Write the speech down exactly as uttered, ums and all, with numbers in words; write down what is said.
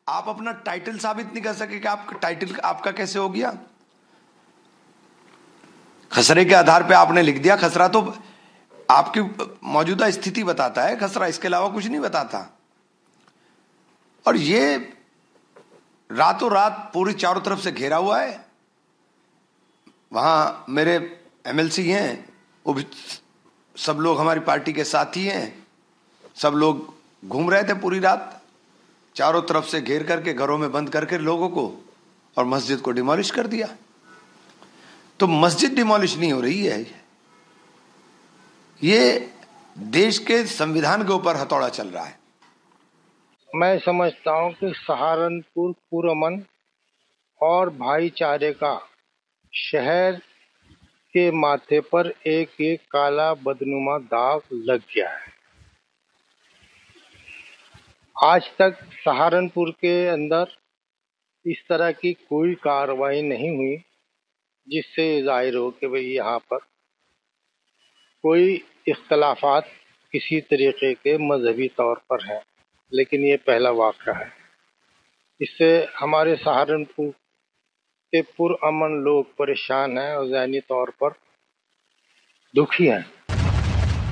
आप अपना टाइटल साबित नहीं कर सके कि आपका टाइटल आपका कैसे हो गया। खसरे के आधार पे आपने लिख दिया। खसरा तो आपकी मौजूदा स्थिति बताता है, खसरा इसके अलावा कुछ नहीं बताता। और ये रातों रात पूरी चारों तरफ से घेरा हुआ है। वहां मेरे एमएलसी हैं, वो भी सब लोग हमारी पार्टी के साथी हैं। सब लोग घूम रहे थे पूरी रात, चारों तरफ से घेर करके, घरों में बंद करके लोगों को, और मस्जिद को डिमोलिश कर दिया। तो मस्जिद डिमोलिश नहीं हो रही है, ये देश के संविधान के ऊपर हथौड़ा चल रहा है। मैं समझता हूं कि सहारनपुर पुरअमन और भाईचारे का शहर के माथे पर एक एक काला बदनुमा दाग लग गया है। आज तक सहारनपुर के अंदर इस तरह की कोई कार्रवाई नहीं हुई जिससे जाहिर हो कि भाई यहाँ पर कोई इख्तलाफात किसी तरीके के मजहबी तौर पर है, लेकिन ये पहला वाक़या है। इससे हमारे सहारनपुर के पुरअमन लोग परेशान हैं और ज़हनी तौर पर दुखी हैं।